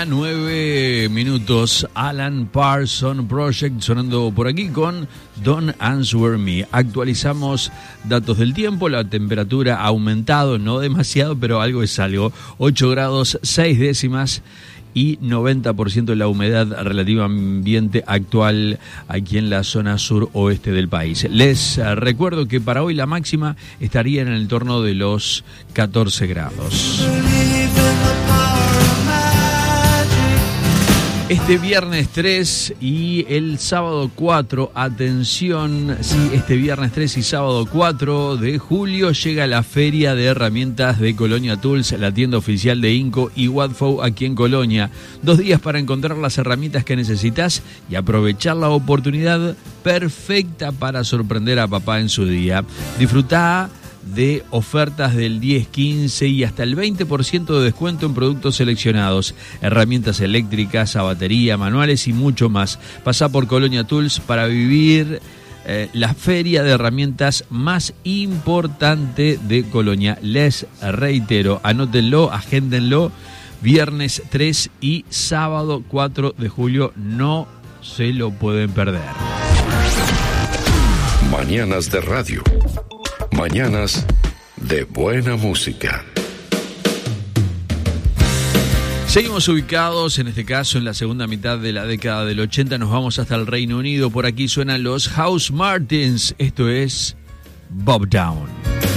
mañana, 9 minutos. Alan Parsons Project sonando por aquí con Don't Answer Me. Actualizamos datos del tiempo. La temperatura ha aumentado, no demasiado, pero algo es algo. 8 grados 6 décimas y 90% de la humedad relativa ambiente actual aquí en la zona sur-oeste del país. Les recuerdo que para hoy la máxima estaría en el entorno de los 14 grados. Este viernes 3 y el sábado 4, atención, sí, este viernes 3 y sábado 4 de julio llega la Feria de Herramientas de Colonia Tools, la tienda oficial de Inco y Wadfo aquí en Colonia. 2 días para encontrar las herramientas que necesitas y aprovechar la oportunidad perfecta para sorprender a papá en su día. Disfrutá de ofertas del 10, 15 y hasta el 20% de descuento en productos seleccionados, herramientas eléctricas, a batería, manuales y mucho más. Pasá por Colonia Tools para vivir la feria de herramientas más importante de Colonia. Les reitero, anótenlo, agéndenlo, viernes 3 y sábado 4 de julio, no se lo pueden perder. Mañanas de radio. Mañanas de buena música. Seguimos ubicados, en este caso, en la segunda mitad de la década del 80. Nos vamos hasta el Reino Unido. Por aquí suenan los House Martins. Esto es Bob Down.